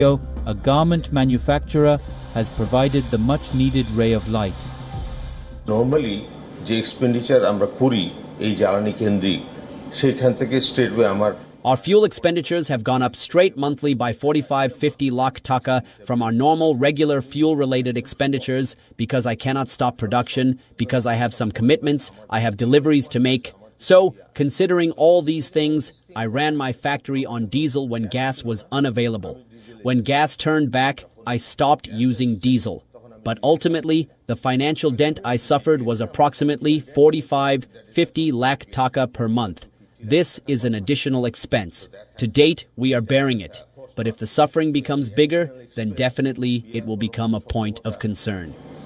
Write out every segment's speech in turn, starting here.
a garment manufacturer, has provided the much-needed ray of light. Normally, যে expenditure আমরা করি এই জ্বালানি কেন্দ্রিক সেখান থেকে straightway আমার Our fuel expenditures have gone up straight monthly by 45-50 lakh taka from our normal regular fuel-related expenditures because I cannot stop production, because I have some commitments, I have deliveries to make. So, considering all these things, I ran my factory on diesel when gas was unavailable. When gas turned back, I stopped using diesel. But ultimately, the financial dent I suffered was approximately 45-50 lakh taka per month. This is an additional expense. To date, we are bearing it. But if the suffering becomes bigger, then definitely it will become a point of concern.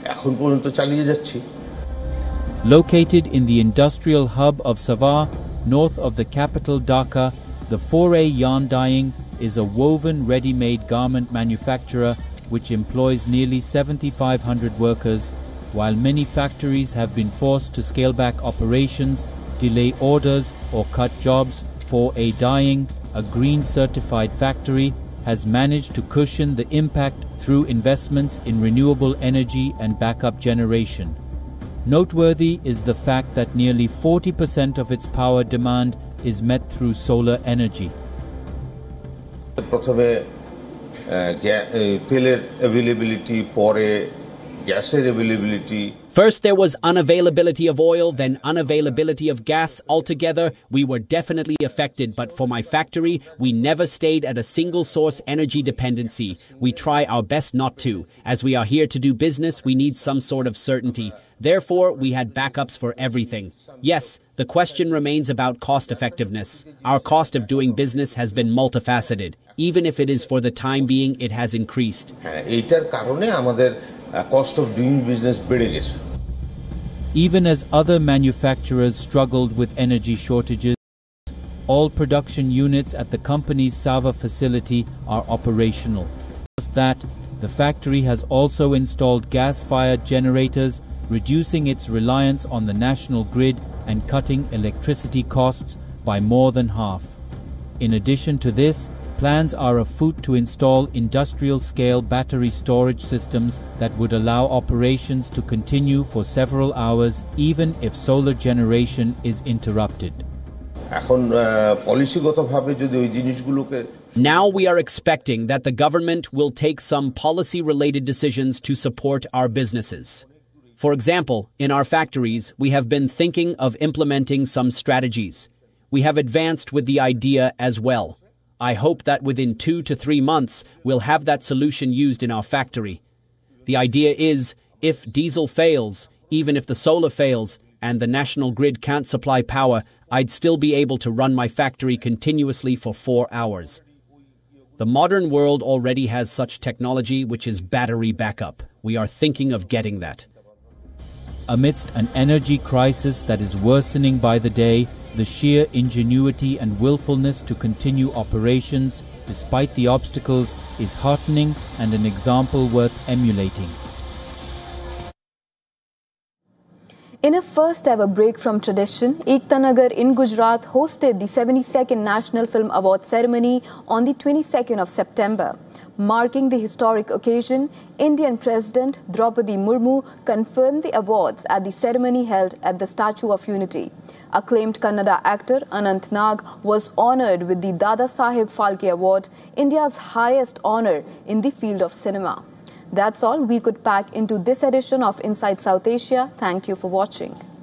Located in the industrial hub of Savar, north of the capital Dhaka, the Foray Yarn Dyeing is a woven ready-made garment manufacturer which employs nearly 7,500 workers, while many factories have been forced to scale back operations, delay orders or cut jobs. Foray Dyeing, a green certified factory, has managed to cushion the impact through investments in renewable energy and backup generation. Noteworthy is the fact that nearly 40% of its power demand is met through solar energy. প্রথমে তেলের availability, পরে গ্যাসের availability. First there was unavailability of oil, then unavailability of gas. Altogether, we were definitely affected, but for my factory, we never stayed at a single source energy dependency. We try our best not to. As we are here to do business, we need some sort of certainty. Therefore, we had backups for everything. Yes, the question remains about cost effectiveness. Our cost of doing business has been multifaceted. Even if it is for the time being, it has increased. এইটার কারণে আমাদের cost of doing business বেড়ে গেছে. Even as other manufacturers struggled with energy shortages, all production units at the company's Savar facility are operational. Plus that, the factory has also installed gas-fired generators, reducing its reliance on the national grid and cutting electricity costs by more than half. In addition to this, plans are afoot to install industrial-scale battery storage systems that would allow operations to continue for several hours even if solar generation is interrupted. Now we are expecting that the government will take some policy-related decisions to support our businesses. For example, in our factories, we have been thinking of implementing some strategies. We have advanced with the idea as well. I hope that within 2 to 3 months, we'll have that solution used in our factory. The idea is, if diesel fails, even if the solar fails, and the national grid can't supply power, I'd still be able to run my factory continuously for 4 hours. The modern world already has such technology which is battery backup. We are thinking of getting that. Amidst an energy crisis that is worsening by the day, the sheer ingenuity and willfulness to continue operations despite the obstacles is heartening and an example worth emulating. In a first-ever break from tradition, Ekta Nagar in Gujarat hosted the 72nd National Film Award ceremony on the 22nd of September. Marking the historic occasion, Indian President Draupadi Murmu conferred the awards at the ceremony held at the Statue of Unity. Acclaimed Kannada actor Anant Nag was honoured with the Dada Saheb Phalke Award, India's highest honour in the field of cinema. That's all we could pack into this edition of Inside South Asia. Thank you for watching.